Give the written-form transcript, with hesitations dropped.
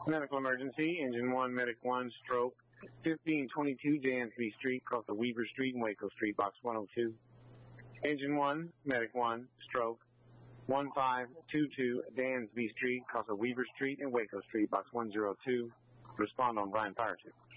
Medical emergency, engine 1, medic 1, stroke, 1522 Dansby Street, across the Weaver Street and Waco Street, box 102. Engine 1, medic 1, stroke, 1522 Dansby Street, across the Weaver Street and Waco Street, box 102. Respond on Bryan Fire 2.